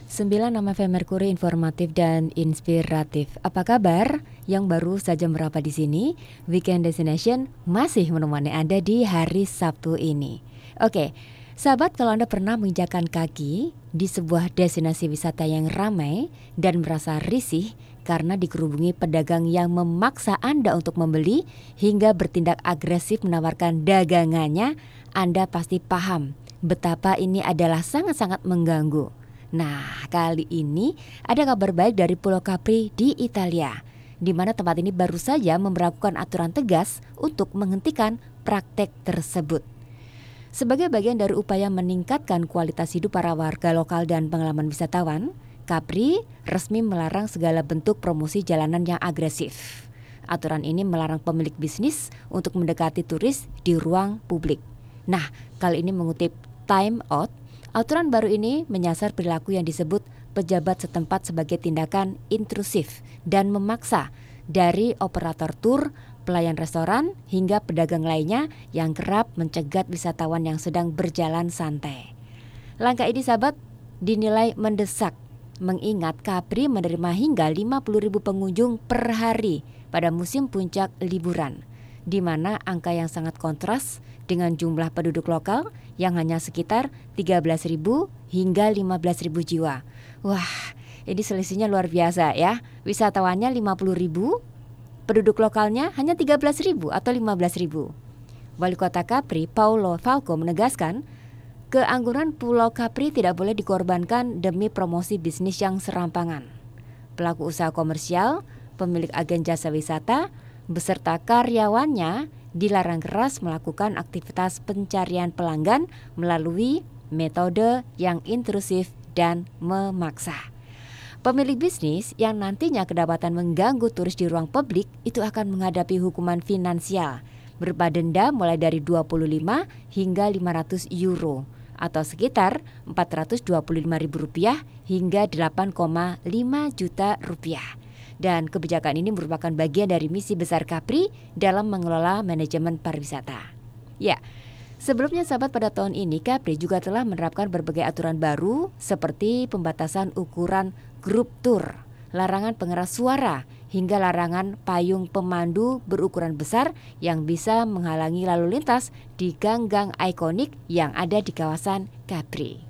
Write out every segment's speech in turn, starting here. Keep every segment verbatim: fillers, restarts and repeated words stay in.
sembilan enam F M Merkuri informatif dan inspiratif. Apa kabar? Yang baru saja merapat di sini, Weekend Destination masih menemani Anda di hari Sabtu ini. Oke, sahabat, kalau Anda pernah menginjakan kaki di sebuah destinasi wisata yang ramai dan merasa risih karena dikerubungi pedagang yang memaksa Anda untuk membeli hingga bertindak agresif menawarkan dagangannya, Anda pasti paham betapa ini adalah sangat-sangat mengganggu. Nah, kali ini ada kabar baik dari Pulau Capri di Italia, di mana tempat ini baru saja memberlakukan aturan tegas untuk menghentikan praktek tersebut. Sebagai bagian dari upaya meningkatkan kualitas hidup para warga lokal dan pengalaman wisatawan, Capri resmi melarang segala bentuk promosi jalanan yang agresif. Aturan ini melarang pemilik bisnis untuk mendekati turis di ruang publik. Nah, kali ini mengutip Time Out, aturan baru ini menyasar perilaku yang disebut pejabat setempat sebagai tindakan intrusif dan memaksa dari operator tur, pelayan restoran, hingga pedagang lainnya yang kerap mencegat wisatawan yang sedang berjalan santai. Langkah ini, sahabat, dinilai mendesak, mengingat Capri menerima hingga lima puluh ribu pengunjung per hari pada musim puncak liburan, di mana angka yang sangat kontras dengan jumlah penduduk lokal yang hanya sekitar tiga belas ribu hingga lima belas ribu jiwa. Wah, ini selisihnya luar biasa ya. Wisatawannya lima puluh ribu, penduduk lokalnya hanya tiga belas ribu atau lima belas ribu. Wali Kota Capri, Paolo Falco, menegaskan keangguran Pulau Capri tidak boleh dikorbankan demi promosi bisnis yang serampangan. Pelaku usaha komersial, pemilik agen jasa wisata, beserta karyawannya dilarang keras melakukan aktivitas pencarian pelanggan melalui metode yang intrusif dan memaksa. Pemilik bisnis yang nantinya kedapatan mengganggu turis di ruang publik itu akan menghadapi hukuman finansial berupa denda mulai dari dua puluh lima hingga lima ratus euro atau sekitar empat ratus dua puluh lima ribu rupiah hingga delapan koma lima juta rupiah. Dan kebijakan ini merupakan bagian dari misi besar Capri dalam mengelola manajemen pariwisata. Ya, sebelumnya sahabat, pada tahun ini Capri juga telah menerapkan berbagai aturan baru seperti pembatasan ukuran grup tur, larangan pengeras suara, hingga larangan payung pemandu berukuran besar yang bisa menghalangi lalu lintas di gang-gang ikonik yang ada di kawasan Capri.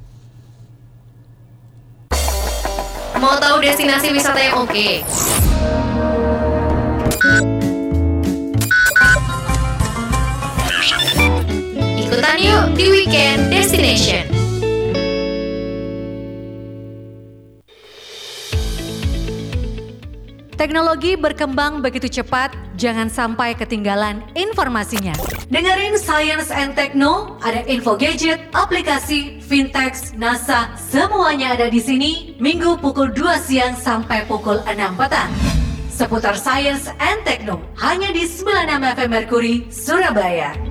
Mau tahu destinasi wisata yang oke? Ikutan yuk di Weekend Destination. Teknologi berkembang begitu cepat, jangan sampai ketinggalan informasinya. Dengerin Science and Techno, ada info gadget, aplikasi, fintech, NASA, semuanya ada di sini. Minggu pukul dua siang sampai pukul enam petang. Seputar Science and Techno, hanya di sembilan puluh enam F M Merkuri, Surabaya.